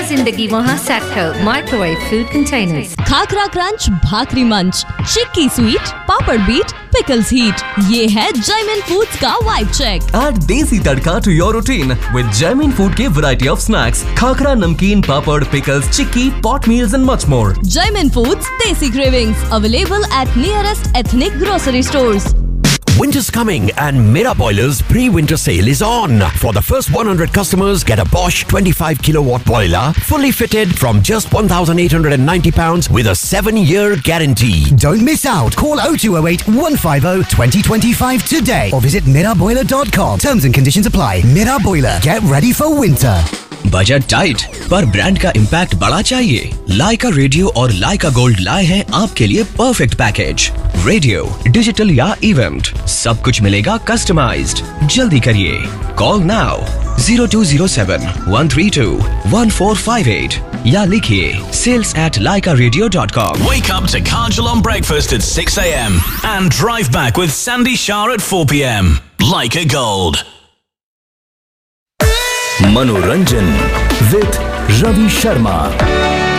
जहाँ जिंदगी वहाँ set microwave food containers. Khakhra crunch, भाकरी मंच, चिक्की स्वीट, पापड़ बीट, पिकल्स हीट, ये है जयमिन फूड्स का वाइब चेक। Add देसी तड़का to your routine with Jaimin Food के variety of snacks, खाकरा, नमकीन, पापड़, pickles, chikki, pot meals and much more. Jaimin Foods Desi Cravings, available at nearest ethnic grocery stores. Winter's coming and Mera Boiler's pre-winter sale is on. For the first 100 customers, get a Bosch 25 kilowatt boiler, fully fitted from just £1,890 with a 7-year guarantee. Don't miss out. Call 0208 150 2025 today or visit miraboiler.com. Terms and conditions apply. Mira Boiler. Get ready for winter. Budget tight पर brand का impact बड़ा चाहिए? लाइका radio और लाइका gold लाए हैं आपके लिए perfect package. Radio, digital या इवेंट, सब कुछ मिलेगा कस्टमाइज्ड। जल्दी करिए, कॉल नाउ 0207-132-1458 या लिखिए sales@laikaradio.com। Wake up to Kajal on breakfast at 6 a.m. and drive back with Sandy Shah at 4 p.m. Laika Gold. Manoranjan with Ravi Sharma.